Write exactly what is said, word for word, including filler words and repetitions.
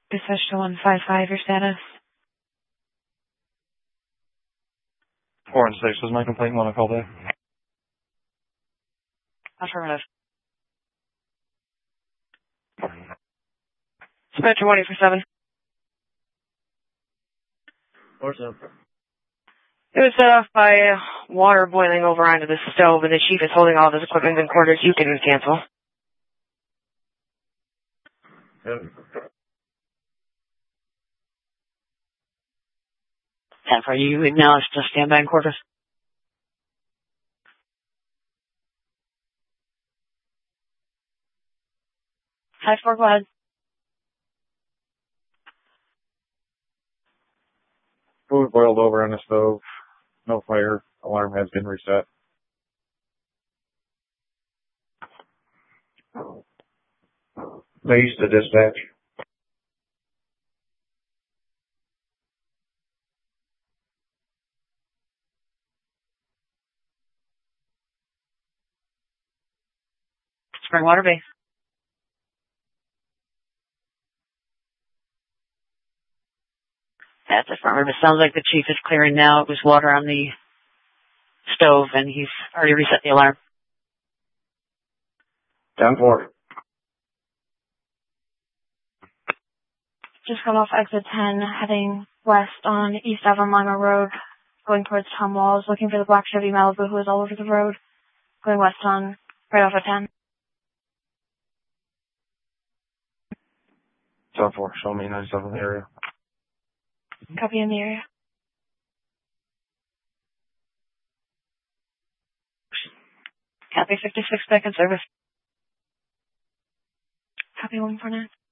Dispatch to one five five, your status. Four and six was my complaint when I called in. Affirmative. Dispatch to one eight four seven. Four seven. It was set off by water boiling over onto the stove, and the chief is holding all of his equipment in quarters. You can cancel. Yep. ten for you acknowledge to stand by in quarters. Five four, go ahead. Food boiled over on the stove. No fire. Alarm has been reset. Base to dispatch. Spring Water Base. That's affirmative. It sounds like the chief is clearing now. It was water on the stove, and he's already reset the alarm. ten four. Just got off exit ten, heading west on East Avon Lima Road, going towards Tom Walls, looking for the black Chevy Malibu who is all over the road, going west on, right off of ten. ten four. Show me ninety-seven area. Copy in the area. Copy fifty-six back in service. Copy one four nine.